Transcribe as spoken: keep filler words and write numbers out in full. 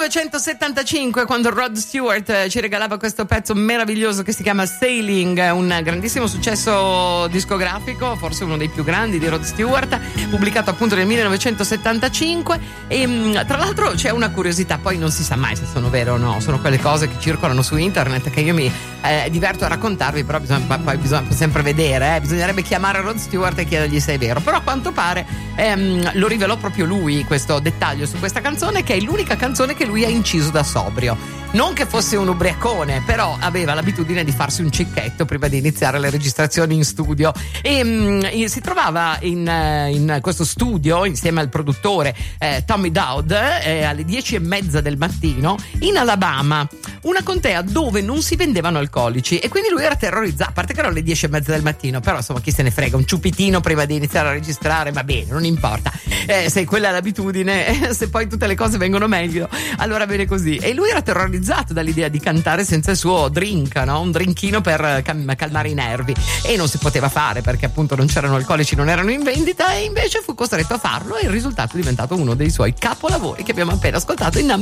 millenovecentosettantacinque, quando Rod Stewart ci regalava questo pezzo meraviglioso che si chiama Sailing, un grandissimo successo discografico, forse uno dei più grandi di Rod Stewart, pubblicato appunto nel millenovecentosettantacinque. E tra l'altro c'è una curiosità, poi non si sa mai se sono vere o no, sono quelle cose che circolano su internet che io mi eh, diverto a raccontarvi, però bisogna, poi bisogna sempre vedere, eh. Bisognerebbe chiamare Rod Stewart e chiedergli se è vero, però a quanto pare ehm, lo rivelò proprio lui questo dettaglio su questa canzone, che è l'unica canzone che lui ha inciso da sobrio. Non che fosse un ubriacone, però aveva l'abitudine di farsi un cicchetto prima di iniziare le registrazioni in studio e mh, si trovava in, in questo studio insieme al produttore eh, Tommy Dowd eh, alle dieci e mezza del mattino in Alabama, una contea dove non si vendevano alcolici, e quindi lui era terrorizzato, a parte che erano le dieci e mezza del mattino, però insomma chi se ne frega, un ciupitino prima di iniziare a registrare, va bene, non importa, eh, se quella è l'abitudine, eh, se poi tutte le cose vengono meglio, allora bene così. E lui era terrorizzato dall'idea di cantare senza il suo drink, no? Un drinkino per cal- calmare i nervi, e non si poteva fare perché appunto non c'erano alcolici, non erano in vendita, e invece fu costretto a farlo, e il risultato è diventato uno dei suoi capolavori che abbiamo appena ascoltato in